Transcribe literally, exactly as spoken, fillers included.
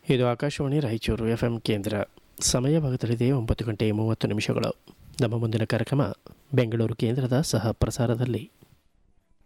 ಇದು Akashvani Raichur F M ಕೇಂದ್ರ. ಸಮಯವಾಗುತ್ತಲಿದೆ ಒಂಬತ್ತು ಗಂಟೆ ಮೂವತ್ತು ನಿಮಿಷಗಳು. ನಮ್ಮ ಮುಂದಿನ ಕಾರ್ಯಕ್ರಮ ಬೆಂಗಳೂರು ಕೇಂದ್ರದ ಸಹ ಪ್ರಸಾರದಲ್ಲಿ.